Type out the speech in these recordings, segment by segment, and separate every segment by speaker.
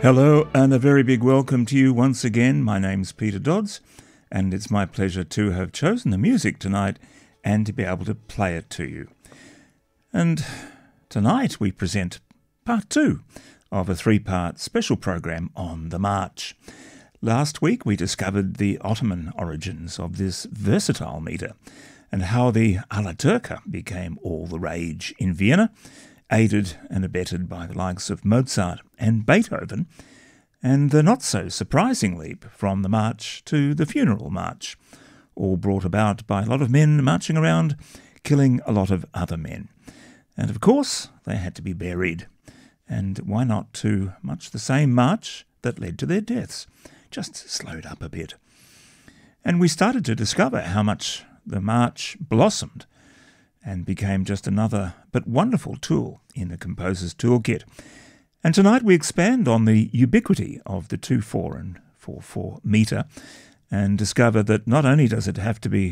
Speaker 1: Hello and a very big welcome to you once again. My name's Peter Dodds and it's my pleasure to have chosen the music tonight and to be able to play it to you. And tonight we present part 2 of a 3-part special program on the March. Last week we discovered the Ottoman origins of this versatile metre and how the alla turca became all the rage in Vienna, aided and abetted by the likes of Mozart and Beethoven, and the not-so-surprising leap from the march to the funeral march, all brought about by a lot of men marching around, killing a lot of other men. And of course, they had to be buried. And why not to much the same march that led to their deaths, just slowed up a bit. And we started to discover how much the march blossomed and became just another but wonderful tool in the composer's toolkit. And tonight we expand on the ubiquity of the 2/4 and 4/4 metre and discover that not only does it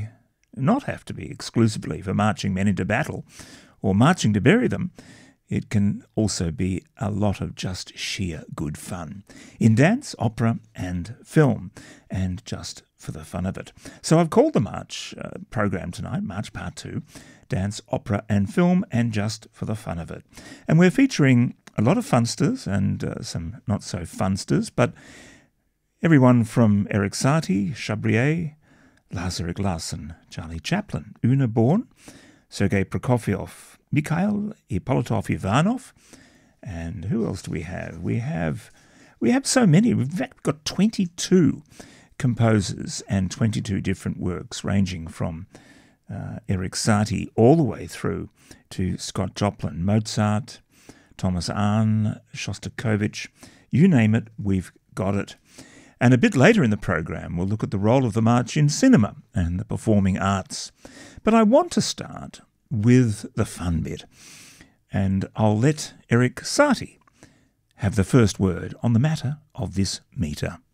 Speaker 1: not have to be exclusively for marching men into battle or marching to bury them, it can also be a lot of just sheer good fun in dance, opera and film, and just for the fun of it. So I've called the March program tonight, March Part 2, Dance, Opera and Film, and just for the fun of it. And we're featuring a lot of funsters and some not-so-funsters, but everyone from Erik Satie, Chabrier, Lars-Erik Larsson, Charlie Chaplin, Una Born, Sergei Prokofiev, Mikhail Ippolitov-Ivanov, and who else do we have? We have so many. We've in fact got 22 composers and 22 different works, ranging from Erik Satie all the way through to Scott Joplin, Mozart, Thomas Arne, Shostakovich, you name it, we've got it. And a bit later in the program, we'll look at the role of the march in cinema and the performing arts. But I want to start with the fun bit, and I'll let Erik Satie have the first word on the matter of this metre.